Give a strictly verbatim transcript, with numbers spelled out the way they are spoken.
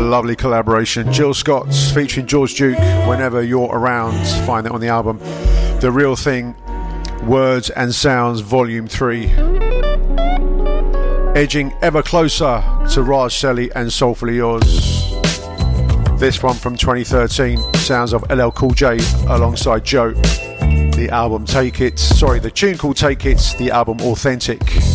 lovely collaboration. Jill Scott's featuring George Duke, Whenever You're Around. Find that on the album The Real Thing, Words and Sounds, Volume three. Edging ever closer to Raj Selly and Soulfully Yours. This one from twenty thirteen, sounds of L L Cool J alongside Joe. The album Take It, sorry, the tune called Take It, the album Authentic.